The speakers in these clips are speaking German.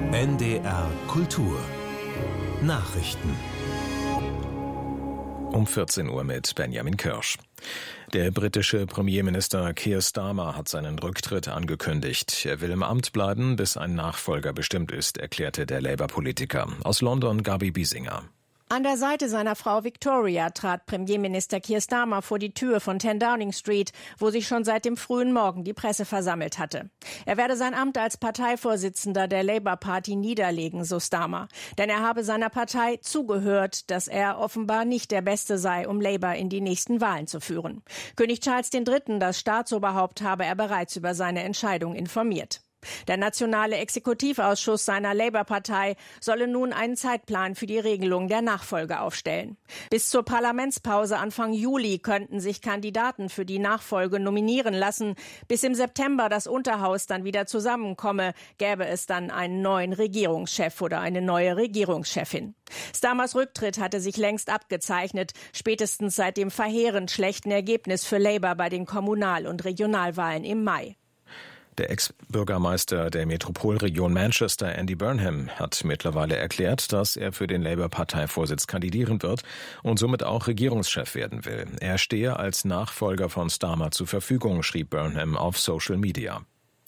NDR Kultur Nachrichten um 14 Uhr mit Benjamin Kirsch. Der britische Premierminister Keir Starmer hat seinen Rücktritt angekündigt. Er will im Amt bleiben, bis ein Nachfolger bestimmt ist, erklärte der Labour-Politiker. Aus London Gabi Biesinger. An der Seite seiner Frau Victoria trat Premierminister Keir Starmer vor die Tür von 10 Downing Street, wo sich schon seit dem frühen Morgen die Presse versammelt hatte. Er werde sein Amt als Parteivorsitzender der Labour Party niederlegen, so Starmer. Denn er habe seiner Partei zugehört, dass er offenbar nicht der Beste sei, um Labour in die nächsten Wahlen zu führen. König Charles III., das Staatsoberhaupt, habe er bereits über seine Entscheidung informiert. Der nationale Exekutivausschuss seiner Labour-Partei solle nun einen Zeitplan für die Regelung der Nachfolge aufstellen. Bis zur Parlamentspause Anfang Juli könnten sich Kandidaten für die Nachfolge nominieren lassen. Bis im September das Unterhaus dann wieder zusammenkomme, gäbe es dann einen neuen Regierungschef oder eine neue Regierungschefin. Starmers Rücktritt hatte sich längst abgezeichnet, spätestens seit dem verheerend schlechten Ergebnis für Labour bei den Kommunal- und Regionalwahlen im Mai. Der Ex-Bürgermeister der Metropolregion Manchester, Andy Burnham, hat mittlerweile erklärt, dass er für den Labour-Parteivorsitz kandidieren wird und somit auch Regierungschef werden will. Er stehe als Nachfolger von Starmer zur Verfügung, schrieb Burnham auf Social Media.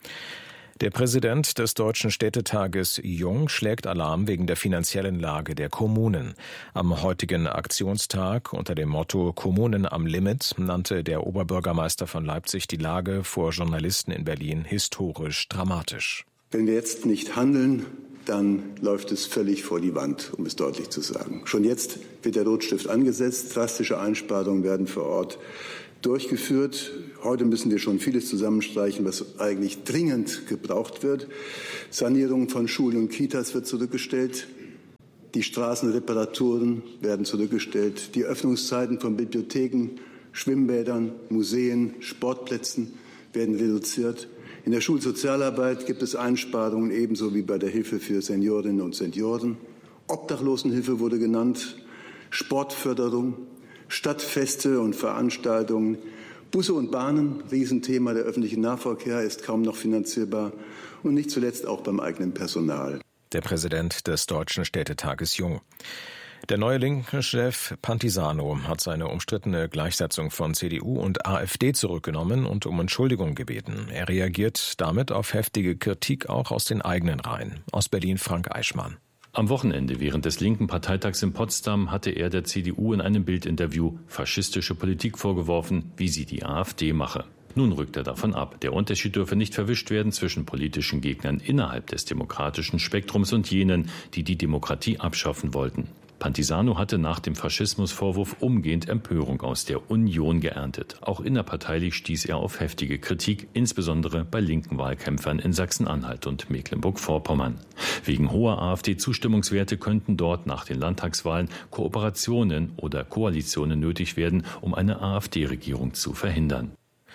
Der Präsident des Deutschen Städtetages Jung schlägt Alarm wegen der finanziellen Lage der Kommunen. Am heutigen Aktionstag unter dem Motto Kommunen am Limit nannte der Oberbürgermeister von Leipzig die Lage vor Journalisten in Berlin historisch dramatisch. Wenn wir jetzt nicht handeln, dann läuft es völlig vor die Wand, um es deutlich zu sagen. Schon jetzt wird der Rotstift angesetzt, drastische Einsparungen werden vor Ort durchgeführt. Heute müssen wir schon vieles zusammenstreichen, was eigentlich dringend gebraucht wird. Sanierung von Schulen und Kitas wird zurückgestellt. Die Straßenreparaturen werden zurückgestellt. Die Öffnungszeiten von Bibliotheken, Schwimmbädern, Museen, Sportplätzen werden reduziert. In der Schulsozialarbeit gibt es Einsparungen, ebenso wie bei der Hilfe für Seniorinnen und Senioren. Obdachlosenhilfe wurde genannt, Sportförderung, Stadtfeste und Veranstaltungen, Busse und Bahnen, Riesenthema, der öffentliche Nahverkehr ist kaum noch finanzierbar und nicht zuletzt auch beim eigenen Personal. Der Präsident des Deutschen Städtetages Jung. Der neue linken Chef Pantisano hat seine umstrittene Gleichsetzung von CDU und AfD zurückgenommen und um Entschuldigung gebeten. Er reagiert damit auf heftige Kritik auch aus den eigenen Reihen. Aus Berlin Frank Eichmann. Am Wochenende während des linken Parteitags in Potsdam hatte er der CDU in einem Bildinterview faschistische Politik vorgeworfen, wie sie die AfD mache. Nun rückt er davon ab. Der Unterschied dürfe nicht verwischt werden zwischen politischen Gegnern innerhalb des demokratischen Spektrums und jenen, die die Demokratie abschaffen wollten. Pantisano hatte nach dem Faschismusvorwurf umgehend Empörung aus der Union geerntet. Auch innerparteilich stieß er auf heftige Kritik, insbesondere bei linken Wahlkämpfern in Sachsen-Anhalt und Mecklenburg-Vorpommern. Wegen hoher AfD-Zustimmungswerte könnten dort nach den Landtagswahlen Kooperationen oder Koalitionen nötig werden, um eine AfD-Regierung zu verhindern.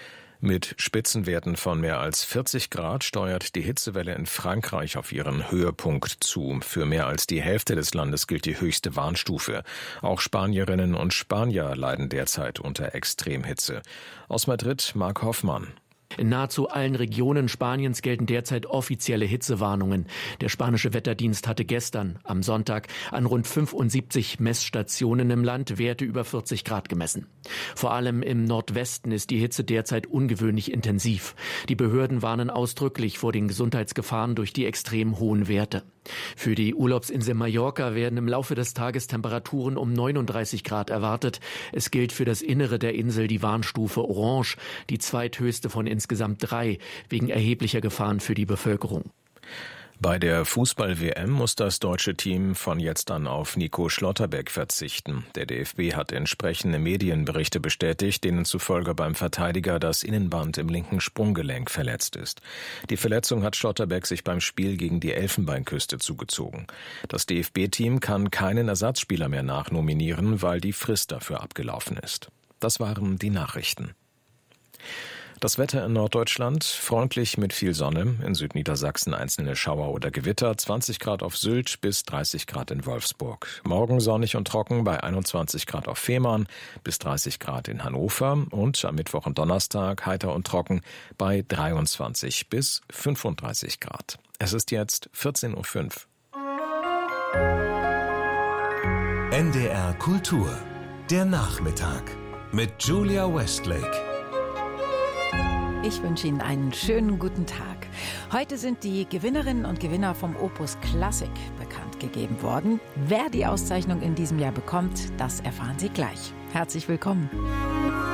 Mit Spitzenwerten von mehr als 40 Grad steuert die Hitzewelle in Frankreich auf ihren Höhepunkt zu. Für mehr als die Hälfte des Landes gilt die höchste Warnstufe. Auch Spanierinnen und Spanier leiden derzeit unter Extremhitze. Aus Madrid Marc Hoffmann. In nahezu allen Regionen Spaniens gelten derzeit offizielle Hitzewarnungen. Der spanische Wetterdienst hatte gestern, am Sonntag, an rund 75 Messstationen im Land Werte über 40 Grad gemessen. Vor allem im Nordwesten ist die Hitze derzeit ungewöhnlich intensiv. Die Behörden warnen ausdrücklich vor den Gesundheitsgefahren durch die extrem hohen Werte. Für die Urlaubsinsel Mallorca werden im Laufe des Tages Temperaturen um 39 Grad erwartet. Es gilt für das Innere der Insel die Warnstufe Orange, die zweithöchste von insgesamt 3, wegen erheblicher Gefahren für die Bevölkerung. Bei der Fußball-WM muss das deutsche Team von jetzt an auf Nico Schlotterbeck verzichten. Der DFB hat entsprechende Medienberichte bestätigt, denen zufolge beim Verteidiger das Innenband im linken Sprunggelenk verletzt ist. Die Verletzung hat Schlotterbeck sich beim Spiel gegen die Elfenbeinküste zugezogen. Das DFB-Team kann keinen Ersatzspieler mehr nachnominieren, weil die Frist dafür abgelaufen ist. Das waren die Nachrichten. Das Wetter in Norddeutschland freundlich mit viel Sonne, in Südniedersachsen einzelne Schauer oder Gewitter, 20 Grad auf Sylt bis 30 Grad in Wolfsburg. Morgen sonnig und trocken bei 21 Grad auf Fehmarn bis 30 Grad in Hannover und am Mittwoch und Donnerstag heiter und trocken bei 23 bis 35 Grad. Es ist jetzt 14:05 Uhr. NDR Kultur. Der Nachmittag mit Julia Westlake. Ich wünsche Ihnen einen schönen guten Tag. Heute sind die Gewinnerinnen und Gewinner vom Opus Classic bekannt gegeben worden. Wer die Auszeichnung in diesem Jahr bekommt, das erfahren Sie gleich. Herzlich willkommen.